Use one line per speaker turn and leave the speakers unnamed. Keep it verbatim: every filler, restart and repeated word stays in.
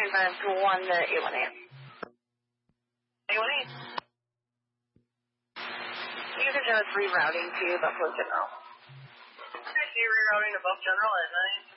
nine five one to eight one eight. eight one eight. You can just rerouting to Buffalo General. Okay, so you're rerouting to Buffalo General at nine